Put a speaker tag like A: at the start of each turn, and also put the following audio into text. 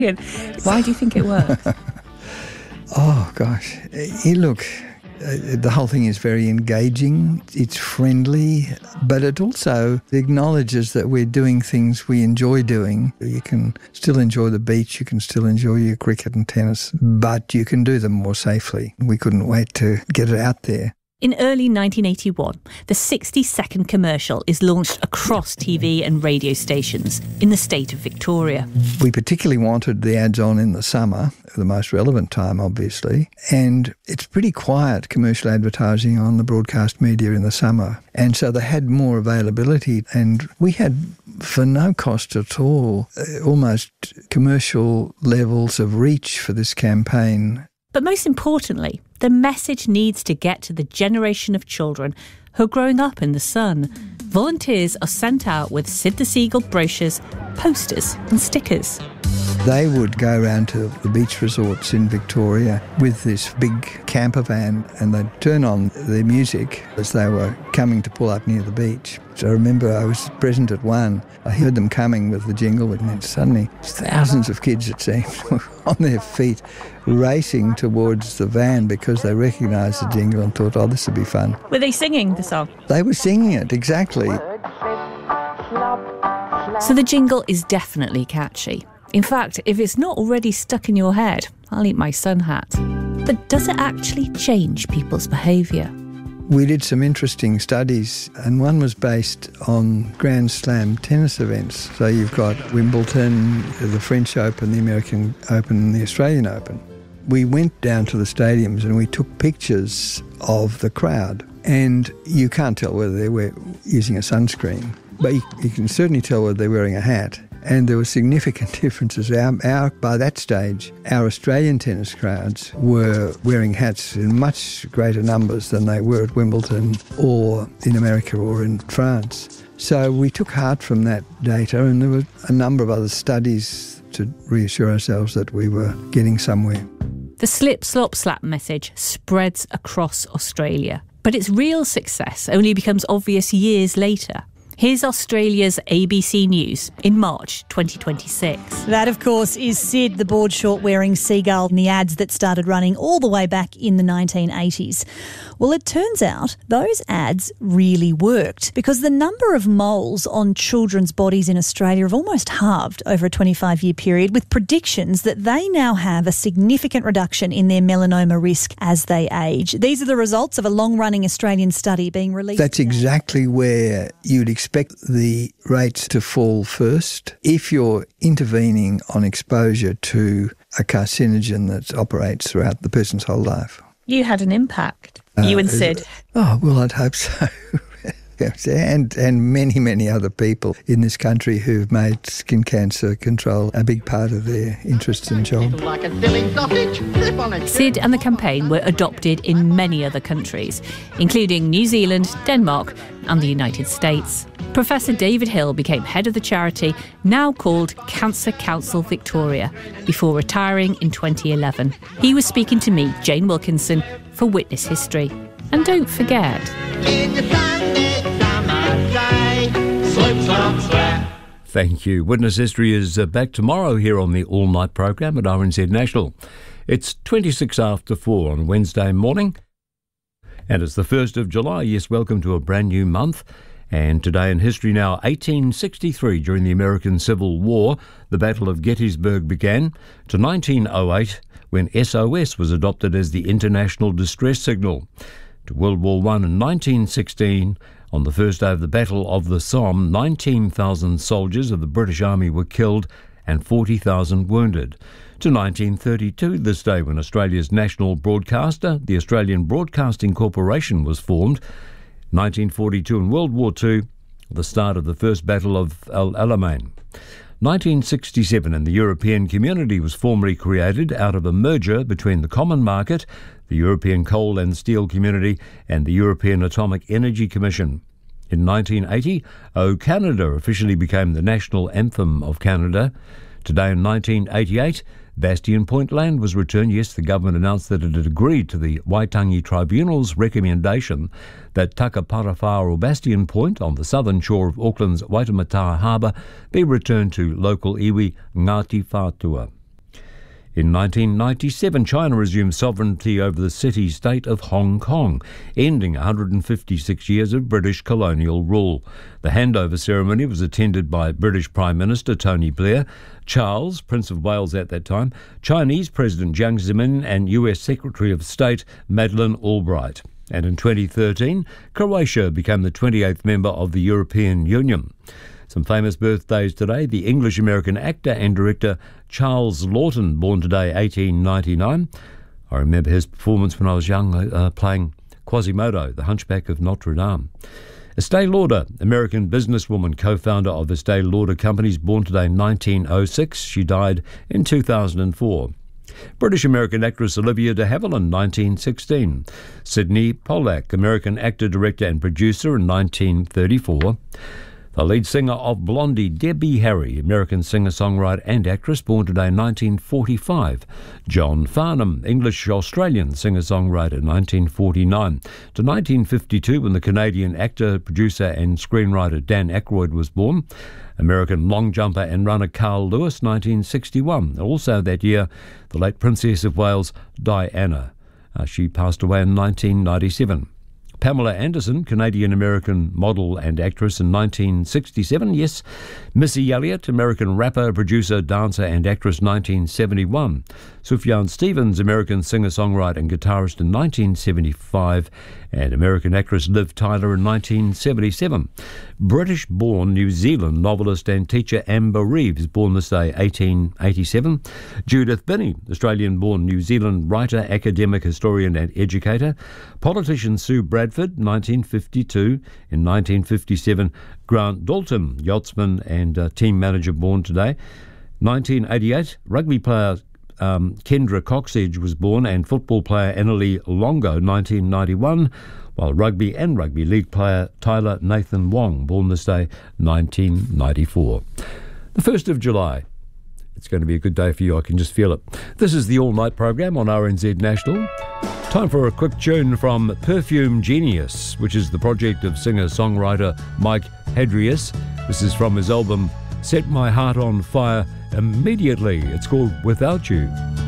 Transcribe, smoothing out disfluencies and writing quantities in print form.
A: Why do you think it works?
B: Oh, gosh. Look, the whole thing is very engaging. It's friendly, but it also acknowledges that we're doing things we enjoy doing. You can still enjoy the beach, you can still enjoy your cricket and tennis, but you can do them more safely. We couldn't wait to get it out there.
A: In early 1981, the 60-second commercial is launched across TV and radio stations in the state of Victoria.
B: We particularly wanted the ads on in the summer, the most relevant time, obviously, and it's pretty quiet commercial advertising on the broadcast media in the summer. And so they had more availability, and we had, for no cost at all, almost commercial levels of reach for this campaign.
A: But most importantly, the message needs to get to the generation of children who are growing up in the sun. Volunteers are sent out with Sid the Seagull brochures, posters and stickers.
B: They would go around to the beach resorts in Victoria with this big camper van, and they'd turn on their music as they were coming to pull up near the beach. So I remember I was present at one. I heard them coming with the jingle, and then suddenly thousands of kids, it seemed, were on their feet racing towards the van because they recognised the jingle and thought, oh, this would be fun.
A: Were they singing the song?
B: They were singing it, exactly.
A: So the jingle is definitely catchy. In fact, if it's not already stuck in your head, I'll eat my sun hat. But does it actually change people's behaviour?
B: We did some interesting studies, and one was based on Grand Slam tennis events. So you've got Wimbledon, the French Open, the American Open and the Australian Open. We went down to the stadiums and we took pictures of the crowd, and you can't tell whether they were using a sunscreen, but you can certainly tell whether they're wearing a hat. And there were significant differences. By that stage, our Australian tennis crowds were wearing hats in much greater numbers than they were at Wimbledon or in America or in France. So we took heart from that data, and there were a number of other studies to reassure ourselves that we were getting somewhere.
A: The slip, slop, slap message spreads across Australia, but its real success only becomes obvious years later. Here's Australia's ABC News in March 2026.
C: That, of course, is Sid, the board short wearing seagull, in the ads that started running all the way back in the 1980s. Well, it turns out those ads really worked because the number of moles on children's bodies in Australia have almost halved over a 25-year period, with predictions that they now have a significant reduction in their melanoma risk as they age. These are the results of a long-running Australian study being released.
B: That's exactly where you'd expect the rates to fall first. If you're intervening on exposure to a carcinogen that operates throughout the person's whole life.
A: You had an impact, you and Sid.
B: Oh, well, I'd hope so. And many, many other people in this country who've made skin cancer control a big part of their interest and job.
A: Sid and the campaign were adopted in many other countries, including New Zealand, Denmark and the United States. Professor David Hill became head of the charity, now called Cancer Council Victoria, before retiring in 2011. He was speaking to me, Jane Wilkinson, for Witness History. And don't forget...
D: Thank you. Witness History is back tomorrow here on the All Night programme at RNZ National. It's 26 after 4 on Wednesday morning, and it's the 1st of July. Yes, welcome to a brand new month. And today in history now, 1863, during the American Civil War, the Battle of Gettysburg began, to 1908, when SOS was adopted as the international distress signal, to World War I in 1916. On the first day of the Battle of the Somme, 19,000 soldiers of the British Army were killed and 40,000 wounded. To 1932, this day when Australia's national broadcaster, the Australian Broadcasting Corporation, was formed. 1942 in World War II, the start of the First Battle of El Alamein. 1967, and the European Community was formally created out of a merger between the Common Market, the European Coal and Steel Community, and the European Atomic Energy Commission. In 1980, O Canada officially became the national anthem of Canada. Today in 1988, Bastion Point land was returned. Yes, the government announced that it had agreed to the Waitangi Tribunal's recommendation that Takapara or Bastion Point on the southern shore of Auckland's Waitemata Harbour be returned to local iwi Ngāti Whātua. In 1997, China resumed sovereignty over the city-state of Hong Kong, ending 156 years of British colonial rule. The handover ceremony was attended by British Prime Minister Tony Blair, Charles, Prince of Wales at that time, Chinese President Jiang Zemin and US Secretary of State Madeleine Albright. And in 2013, Croatia became the 28th member of the European Union. Some famous birthdays today. The English-American actor and director Charles Laughton, born today, 1899. I remember his performance when I was young, playing Quasimodo, the Hunchback of Notre Dame. Estee Lauder, American businesswoman, co-founder of Estee Lauder Companies, born today, 1906. She died in 2004. British-American actress Olivia de Havilland, 1916. Sidney Pollack, American actor, director and producer, in 1934. The lead singer of Blondie, Debbie Harry, American singer-songwriter and actress, born today, 1945. John Farnham, English-Australian singer-songwriter, 1949. To 1952, when the Canadian actor, producer and screenwriter Dan Aykroyd was born. American long jumper and runner Carl Lewis, 1961. Also that year, the late Princess of Wales, Diana. She passed away in 1997. Pamela Anderson, Canadian-American model and actress, in 1967, yes. Missy Elliott, American rapper, producer, dancer and actress, 1971. Sufjan Stevens, American singer-songwriter and guitarist, in 1975. And American actress Liv Tyler in 1977. British-born New Zealand novelist and teacher Amber Reeves, born this day, 1887. Judith Binney, Australian-born New Zealand writer, academic, historian and educator. Politician Sue Bradford, 1952. In 1957, Grant Dalton, yachtsman and team manager, born today. 1988, rugby player Kendra Coxedge was born, and football player Annalie Longo, 1991, while rugby and rugby league player Tyler Nathan Wong, born this day, 1994. The 1st of July. It's going to be a good day for you, I can just feel it. This is the All Night program on RNZ National. Time for a quick tune from Perfume Genius, which is the project of singer-songwriter Mike Hadrius. This is from his album Set My Heart on Fire Immediately. It's called Without You.